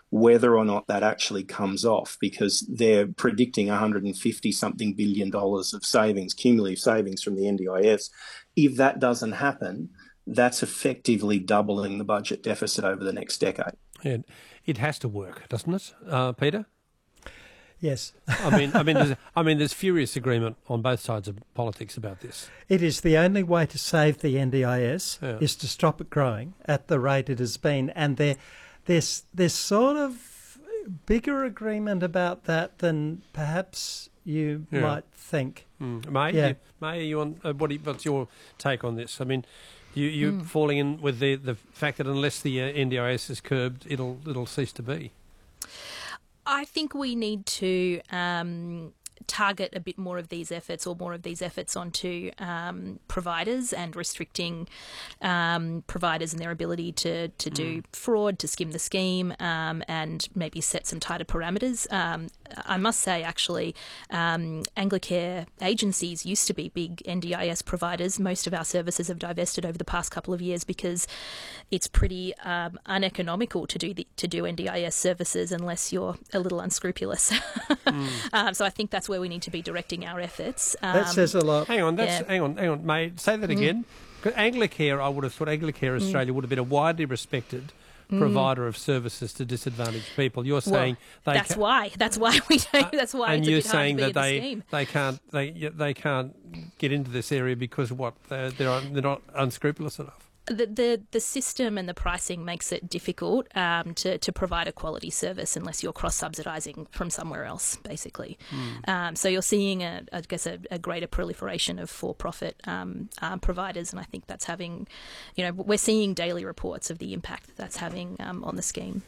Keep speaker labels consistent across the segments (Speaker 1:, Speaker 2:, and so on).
Speaker 1: whether or not that actually comes off, because they're predicting $150-something billion of savings, cumulative savings from the NDIS. If that doesn't happen, that's effectively doubling the budget deficit over the next decade.
Speaker 2: Yeah, it has to work, doesn't it, Peter?
Speaker 3: Yes.
Speaker 2: There's furious agreement on both sides of politics about this.
Speaker 3: It is the only way to save the NDIS is to stop it growing at the rate it has been, and there's sort of bigger agreement about that than perhaps you might think.
Speaker 2: May, you on what's your take on this? I mean, you falling in with the fact that unless the NDIS is curbed, it'll cease to be.
Speaker 4: I think we need to target a bit more of these efforts, or more of these efforts, onto providers, and restricting providers and their ability to do fraud, to skim the scheme, and maybe set some tighter parameters. I must say, actually, Anglicare agencies used to be big NDIS providers. Most of our services have divested over the past couple of years because it's pretty uneconomical to do NDIS services unless you're a little unscrupulous. So I think that's where we need to be directing our efforts.
Speaker 3: That says a lot.
Speaker 2: Hang on, hang on, mate. Say that again. Anglicare, I would have thought Anglicare Australia would have been a widely respected provider of services to disadvantaged people. You're saying
Speaker 4: that's why we don't. That's why.
Speaker 2: And
Speaker 4: it's
Speaker 2: you're
Speaker 4: a bit
Speaker 2: saying
Speaker 4: hard to
Speaker 2: that
Speaker 4: be in the scheme.
Speaker 2: they can't get into this area because what they're not unscrupulous enough.
Speaker 4: The system and the pricing makes it difficult to provide a quality service unless you're cross-subsidising from somewhere else, basically. So you're seeing, a greater proliferation of for-profit providers, and I think that's having, we're seeing daily reports of the impact that's having on the scheme.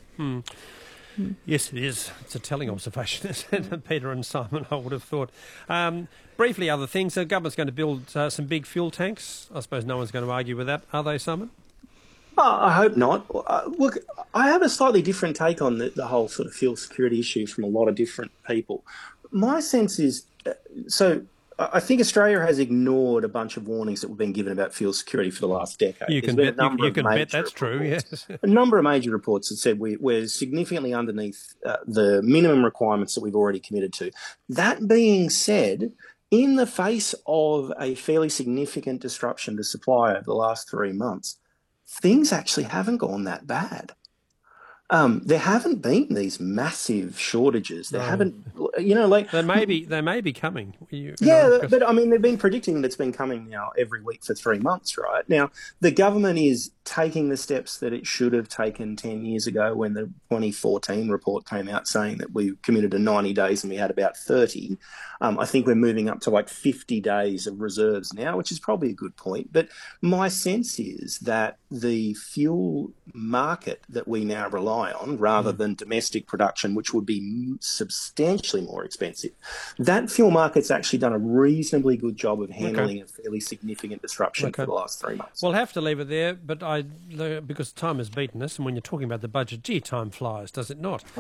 Speaker 2: Yes, it is. It's a telling observation, isn't it, Peter and Simon, I would have thought. Briefly, other things. The government's going to build some big fuel tanks. I suppose no one's going to argue with that, are they, Simon?
Speaker 1: I hope not. Look, I have a slightly different take on the whole sort of fuel security issue from a lot of different people. My sense is, I think Australia has ignored a bunch of warnings that we've been given about fuel security for the last decade.
Speaker 2: You can bet that's true, yes.
Speaker 1: A number of major reports that said we're significantly underneath the minimum requirements that we've already committed to. That being said, in the face of a fairly significant disruption to supply over the last 3 months, things actually haven't gone that bad. There haven't been these massive shortages. There haven't,
Speaker 2: They may be coming.
Speaker 1: But I mean, they've been predicting that it's been coming now every week for 3 months, right? Now, the government is taking the steps that it should have taken 10 years ago when the 2014 report came out saying that we committed to 90 days and we had about 30. I think we're moving up to like 50 days of reserves now, which is probably a good point. But my sense is that the fuel market that we now rely on, rather than domestic production, which would be substantially more expensive, that fuel market's actually done a reasonably good job of handling a fairly significant disruption for the last 3 months.
Speaker 2: We'll have to leave it there, but because time has beaten us, and when you're talking about the budget, time flies, does it not?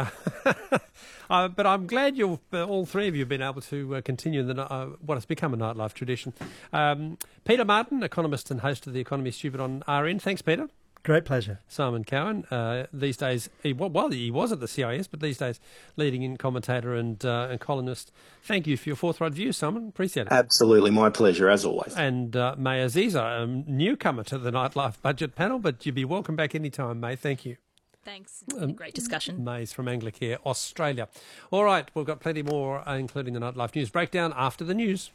Speaker 2: But I'm glad all three of you have been able to continue what has become a nightlife tradition. Peter Martin, economist and host of The Economy Stupid on RN. Thanks, Peter.
Speaker 3: Great pleasure.
Speaker 2: Simon Cowen, these days, he was at the CIS, but these days leading in commentator and columnist. Thank you for your forthright views, Simon. Appreciate it.
Speaker 1: Absolutely, my pleasure, as always.
Speaker 2: And May Aziza, a newcomer to the Nightlife Budget panel, but you'd be welcome back anytime, May. Thank you.
Speaker 4: Thanks. It's been a great discussion.
Speaker 2: May's from Anglicare Australia. All right, we've got plenty more, including the Nightlife News Breakdown after the news.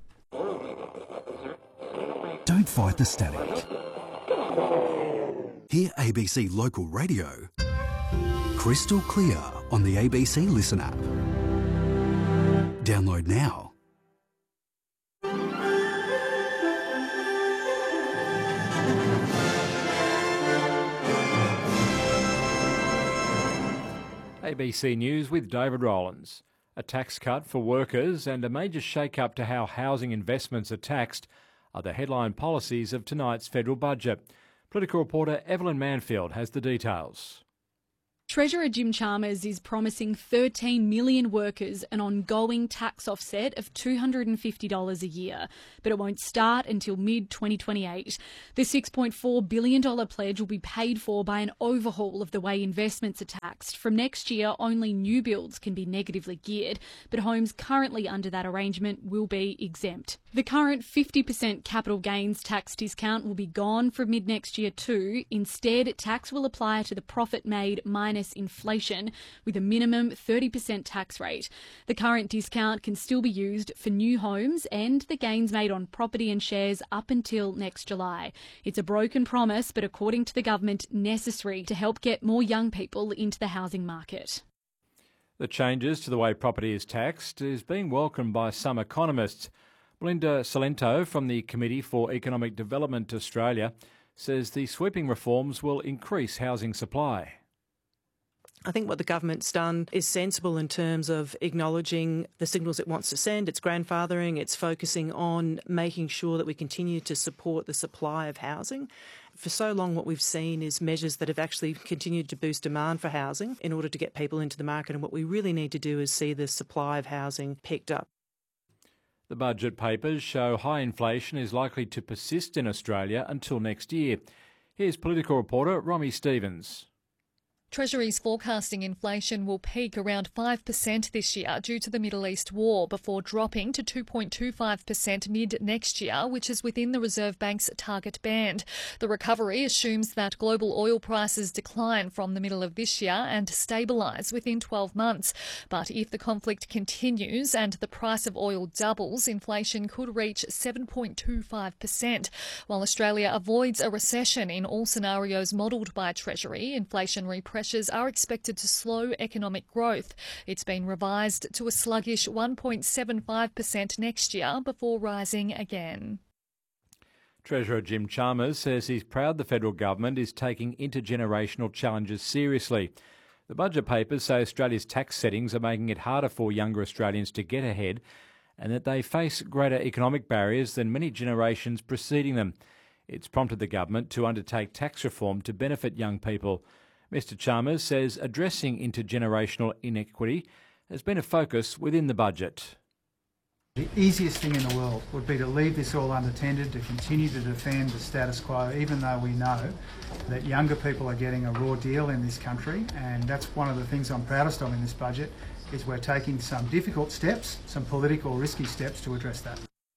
Speaker 5: Don't fight the static. Hear ABC Local Radio crystal clear on the ABC Listen app. Download now.
Speaker 6: ABC News with David Rowlands. A tax cut for workers and a major shake-up to how housing investments are taxed are the headline policies of tonight's federal budget. Political reporter Evelyn Manfield has the details.
Speaker 7: Treasurer Jim Chalmers is promising 13 million workers an ongoing tax offset of $250 a year, but it won't start until mid-2028. The $6.4 billion pledge will be paid for by an overhaul of the way investments are taxed. From next year, only new builds can be negatively geared, but homes currently under that arrangement will be exempt. The current 50% capital gains tax discount will be gone from mid-next year too. Instead, tax will apply to the profit made minus inflation, with a minimum 30% tax rate. The current discount can still be used for new homes and the gains made on property and shares up until next July. It's a broken promise, but according to the government, necessary to help get more young people into the housing market.
Speaker 6: The changes to the way property is taxed is being welcomed by some economists. Belinda Salento from the Committee for Economic Development Australia says the sweeping reforms will increase housing supply.
Speaker 8: I think what the government's done is sensible in terms of acknowledging the signals it wants to send. It's grandfathering, it's focusing on making sure that we continue to support the supply of housing. For so long, what we've seen is measures that have actually continued to boost demand for housing in order to get people into the market. And what we really need to do is see the supply of housing picked up.
Speaker 6: The budget papers show high inflation is likely to persist in Australia until next year. Here's political reporter Romy Stevens.
Speaker 9: Treasury's forecasting inflation will peak around 5% this year due to the Middle East war, before dropping to 2.25% mid-next year, which is within the Reserve Bank's target band. The recovery assumes that global oil prices decline from the middle of this year and stabilise within 12 months. But if the conflict continues and the price of oil doubles, inflation could reach 7.25%. While Australia avoids a recession in all scenarios modelled by Treasury, inflationary pressures are expected to slow economic growth. It's been revised to a sluggish 1.75% next year before rising again.
Speaker 6: Treasurer Jim Chalmers says he's proud the federal government is taking intergenerational challenges seriously. The budget papers say Australia's tax settings are making it harder for younger Australians to get ahead and that they face greater economic barriers than many generations preceding them. It's prompted the government to undertake tax reform to benefit young people. Mr Chalmers says addressing intergenerational inequity has been a focus within the budget.
Speaker 10: The easiest thing in the world would be to leave this all unattended, to continue to defend the status quo, even though we know that younger people are getting a raw deal in this country. And that's one of the things I'm proudest of in this budget, is we're taking some difficult steps, some political risky steps to address that.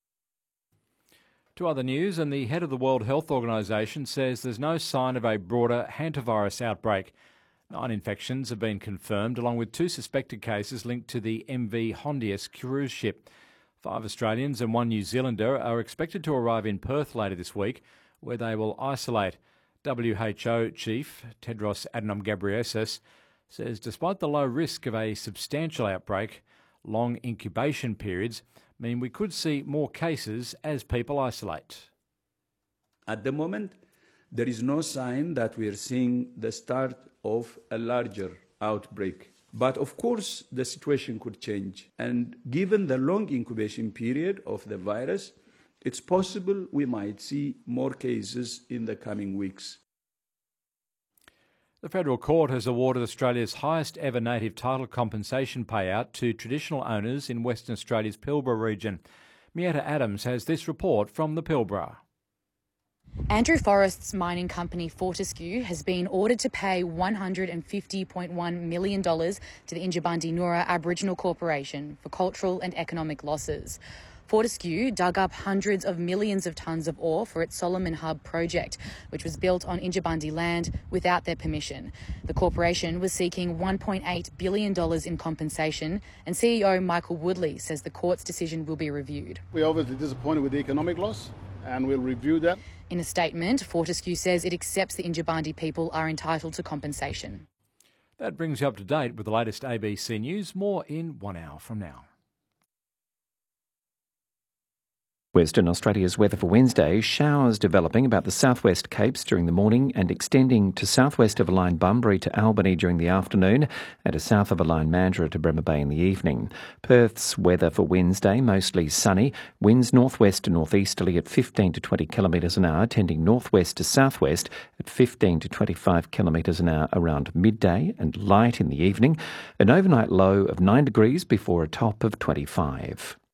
Speaker 6: To other news, and the head of the World Health Organization says there's no sign of a broader hantavirus outbreak. 9 infections have been confirmed, along with 2 suspected cases linked to the MV Hondius cruise ship. 5 Australians and 1 New Zealander are expected to arrive in Perth later this week, where they will isolate. WHO Chief Tedros Adhanom Ghebreyesus says despite the low risk of a substantial outbreak, long incubation periods mean we could see more cases as people isolate.
Speaker 11: At the moment, there is no sign that we are seeing the start of a larger outbreak. But of course, the situation could change. And given the long incubation period of the virus, it's possible we might see more cases in the coming weeks.
Speaker 6: The Federal Court has awarded Australia's highest ever native title compensation payout to traditional owners in Western Australia's Pilbara region. Mietta Adams has this report from the Pilbara.
Speaker 12: Andrew Forrest's mining company Fortescue has been ordered to pay $150.1 million to the Injibandi Noora Aboriginal Corporation for cultural and economic losses. Fortescue dug up hundreds of millions of tonnes of ore for its Solomon Hub project, which was built on Injibandi land without their permission. The corporation was seeking $1.8 billion in compensation, and CEO Michael Woodley says the court's decision will be reviewed.
Speaker 13: We're obviously disappointed with the economic loss, and we'll review that.
Speaker 12: In a statement, Fortescue says it accepts the Injibandi people are entitled to compensation.
Speaker 6: That brings you up to date with the latest ABC News. More in 1 hour from now.
Speaker 14: Western Australia's weather for Wednesday. Showers developing about the southwest Capes during the morning and extending to southwest of a line Bunbury to Albany during the afternoon and to south of a line Mandurah to Bremer Bay in the evening. Perth's weather for Wednesday, mostly sunny. Winds northwest to northeasterly at 15 to 20 kilometres an hour, tending northwest to southwest at 15 to 25 kilometres an hour around midday and light in the evening. An overnight low of 9 degrees before a top of 25.